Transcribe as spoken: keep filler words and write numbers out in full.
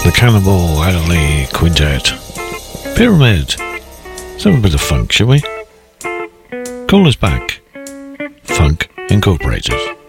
The Cannibal Adderley Quintet. Pyramid. Let's have a bit of funk, shall we? Call us back. Funk Incorporated.